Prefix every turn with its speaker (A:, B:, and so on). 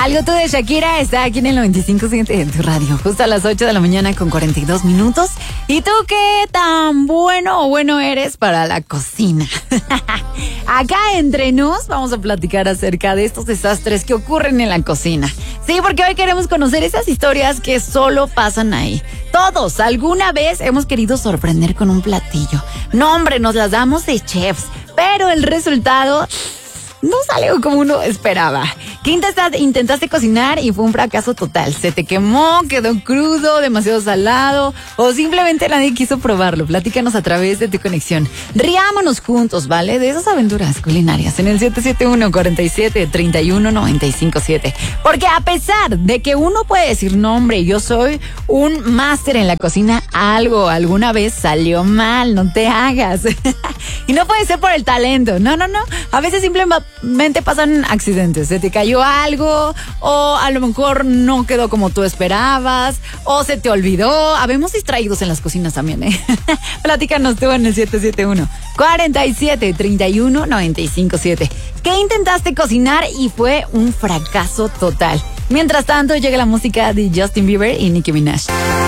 A: Algo tú de Shakira está aquí en el 95.7 en tu radio, justo a las 8 de la mañana con 42 minutos. ¿Y tú qué tan bueno o bueno eres para la cocina? Acá entre nos vamos a platicar acerca de estos desastres que ocurren en la cocina. Sí, porque hoy queremos conocer esas historias que solo pasan ahí. Todos alguna vez hemos querido sorprender con un platillo. No, hombre, nos las damos de chefs, pero el resultado no salió como uno esperaba. ¿Qué intentaste cocinar y fue un fracaso total? ¿Se te quemó, quedó crudo, demasiado salado o simplemente nadie quiso probarlo? Platícanos a través de tu conexión. Riámonos juntos, ¿vale? De esas aventuras culinarias en el 771-47-31-957. Porque a pesar de que uno puede decir, no, hombre, yo soy un máster en la cocina, algo alguna vez salió mal, no te hagas. Y no puede ser por el talento, no. A veces simplemente pasan accidentes, se te cayó algo, o a lo mejor no quedó como tú esperabas, o se te olvidó. Habemos distraídos en las cocinas también, ¿eh? Platícanos tú en el 771-47-31-957. ¿Qué intentaste cocinar y fue un fracaso total? Mientras tanto, llega la música de Justin Bieber y Nicki Minaj.